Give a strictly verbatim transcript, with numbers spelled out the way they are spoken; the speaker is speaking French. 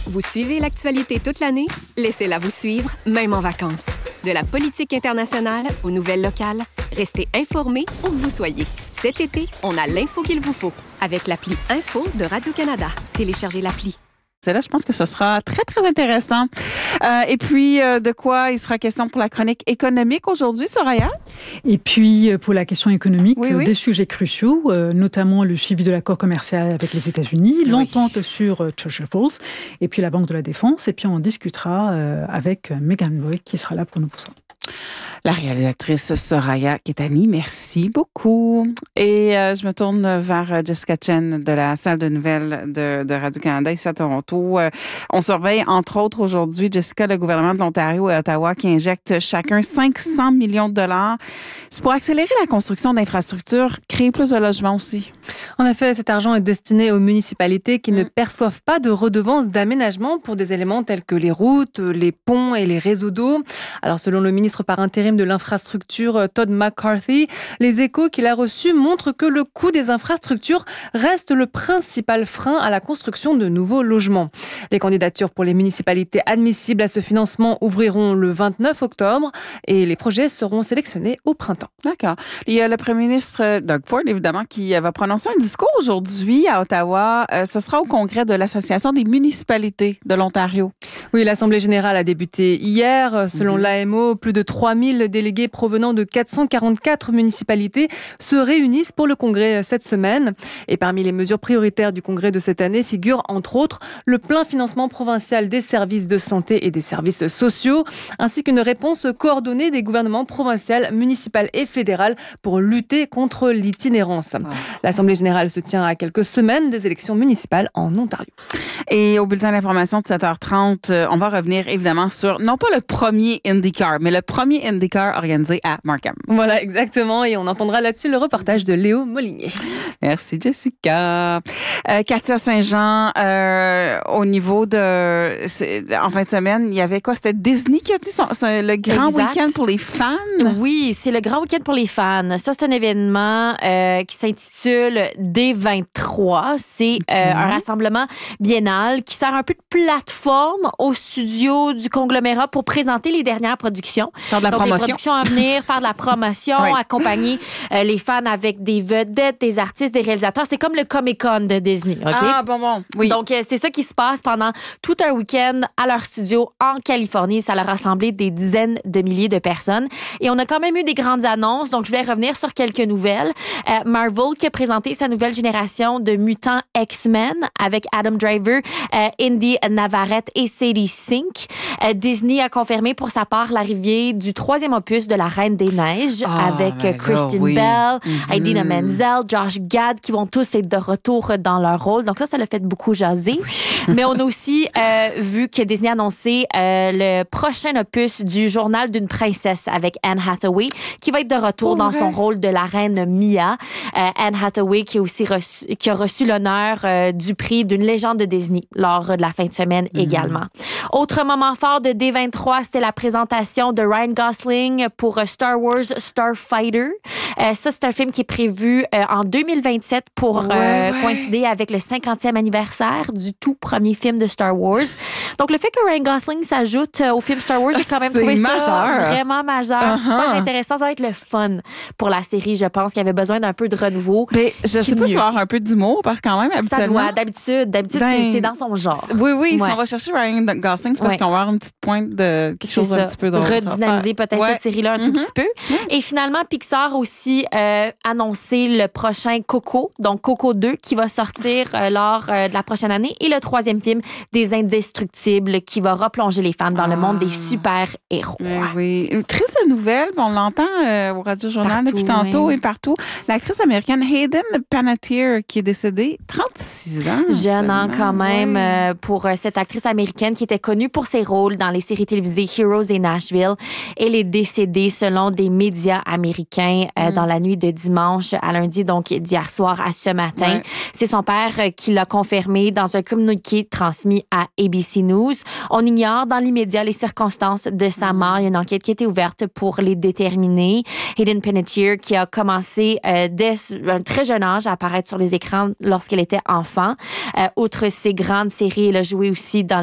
Vous suivez l'actualité toute l'année? Laissez-la vous suivre, même en vacances. De la politique internationale aux nouvelles locales, restez informés où que vous soyez. Cet été, on a l'info qu'il vous faut avec l'appli Info de Radio-Canada. Téléchargez l'appli. Là, je pense que ce sera très, très intéressant. Euh, et puis, euh, de quoi il sera question pour la chronique économique aujourd'hui, Soraya? Et puis, pour la question économique, oui, oui. des sujets cruciaux, euh, notamment le suivi de l'accord commercial avec les États-Unis, oui. l'entente sur euh, Churchill Falls, et puis la Banque de la Défense. Et puis, on discutera euh, avec Megan Boyd, qui sera là pour nous pour ça. La réalisatrice Soraya Ketani, merci beaucoup. Et euh, je me tourne vers Jessica Chen de la salle de nouvelles de, de Radio-Canada ici à Toronto. Euh, on surveille, entre autres, aujourd'hui, Jessica, le gouvernement de l'Ontario et Ottawa qui injectent chacun cinq cents millions de dollars. C'est pour accélérer la construction d'infrastructures, créer plus de logements aussi. En effet, cet argent est destiné aux municipalités qui mmh. ne perçoivent pas de redevances d'aménagement pour des éléments tels que les routes, les ponts et les réseaux d'eau. Alors, selon le ministre par intérim de l'infrastructure, Todd McCarthy, les échos qu'il a reçus montrent que le coût des infrastructures reste le principal frein à la construction de nouveaux logements. Les candidatures pour les municipalités admissibles à ce financement ouvriront le vingt-neuf octobre et les projets seront sélectionnés au printemps. D'accord. Il y a le premier ministre Doug Ford, évidemment, qui va prononcer un discours aujourd'hui à Ottawa. Euh, ce sera au congrès de l'Association des municipalités de l'Ontario. Oui, l'Assemblée générale a débuté hier. Selon mmh. l'A M O, plus de trois mille délégués provenant de quatre cent quarante-quatre municipalités se réunissent pour le congrès cette semaine. Et parmi les mesures prioritaires du congrès de cette année figure, entre autres, le plein financement provincial des services de santé et des services sociaux, ainsi qu'une réponse coordonnée des gouvernements provincial, municipal et fédéral pour lutter contre l'itinérance. Wow. L'Assemblée générale se tient à quelques semaines des élections municipales en Ontario. Et au bulletin d'information de sept heures trente, on va revenir évidemment sur, non pas le premier IndyCar, mais le premier IndyCar organisé à Markham. Voilà, exactement. Et on entendra là-dessus le reportage de Léo Molinier. Merci, Jessica. Euh, Katia Saint-Jean, euh, au niveau de... En fin de semaine, il y avait quoi? C'était Disney qui a tenu son, son, le grand exact. week-end pour les fans? Oui, c'est le grand week-end pour les fans. Ça, c'est un événement euh, qui s'intitule D vingt-trois. C'est okay. euh, un rassemblement biennal qui sert un peu de plateforme au studio du conglomérat pour présenter les dernières productions. Faire de la Donc, promotion. les productions à venir, faire de la promotion, oui. accompagner euh, les fans avec des vedettes, des artistes, des réalisateurs. C'est comme le Comic-Con de Disney. Okay? Ah, bon, bon. Oui. Donc, euh, c'est ça qui se passe pendant tout un week-end à leur studio en Californie. Ça leur a rassemblé des dizaines de milliers de personnes. Et on a quand même eu des grandes annonces. Donc, je vais revenir sur quelques nouvelles. Euh, Marvel qui a présenté sa nouvelle génération de mutants X-Men avec Adam Driver, euh, Indy Navarrete et Sadie Sink. Euh, Disney a confirmé pour sa part l'arrivée du troisième opus de La Reine des Neiges oh, avec ben Kristen là, oui. Bell, mm-hmm. Idina Menzel, Josh Gad qui vont tous être de retour dans leur rôle. Donc ça, ça l'a fait beaucoup jaser. Oui. Mais on a aussi euh, vu que Disney a annoncé euh, le prochain opus du Journal d'une princesse avec Anne Hathaway qui va être de retour oh, dans vrai. son rôle de la reine Mia. Euh, Anne Hathaway qui a aussi reçu, qui a reçu l'honneur euh, du prix d'une légende de Disney lors de la fin de semaine mm-hmm. également. Autre moment fort de D vingt-trois, c'était la présentation de Ryan Gosling pour Star Wars Starfighter. Euh, ça, c'est un film qui est prévu euh, en deux mille vingt-sept pour ouais, euh, ouais. coïncider avec le cinquantième anniversaire du tout premier film de Star Wars. Donc, le fait que Ryan Gosling s'ajoute au film Star Wars, j'ai quand même c'est trouvé majeur. ça vraiment majeur. Uh-huh. Super intéressant. Ça va être le fun pour la série. Je pense qu'il y avait besoin d'un peu de renouveau. Mais je sais pas s'il va y avoir un peu d'humour parce que quand même, habituellement... Ça doit, d'habitude. D'habitude, ben, c'est, c'est dans son genre. Oui, oui. Ouais. Si on va chercher Ryan Gosling, c'est parce ouais. qu'on va avoir une petite pointe de quelque chose d'un petit peu drôle. Redynamiser peut-être ouais. cette série-là un mm-hmm. tout petit peu. Mm-hmm. Et finalement, Pixar a aussi euh, annoncé le prochain Coco, donc Coco deux, qui va sortir euh, lors euh, de la prochaine année, et le troisième film, Des Indestructibles, qui va replonger les fans dans ah. le monde des super-héros. Oui, oui. Une triste nouvelle, on l'entend euh, au Radio-Journal partout, depuis tantôt oui. et partout. L'actrice américaine Hayden Panettiere, qui est décédée, trente-six ans. Jeune hein, quand même, oui. euh, pour euh, cette actrice américaine qui était connue pour ses rôles dans les séries télévisées Heroes et Nashville. Elle est décédée selon des médias américains euh, mm. dans la nuit de dimanche à lundi, donc d'hier soir à ce matin. Ouais. C'est son père euh, qui l'a confirmé dans un communiqué transmis à A B C News. On ignore dans l'immédiat les circonstances de sa mort. Il y a une enquête qui a été ouverte pour les déterminer. Hayden Panettiere, qui a commencé euh, dès un très jeune âge à apparaître sur les écrans lorsqu'elle était enfant. Euh, outre ses grandes séries, elle a joué aussi dans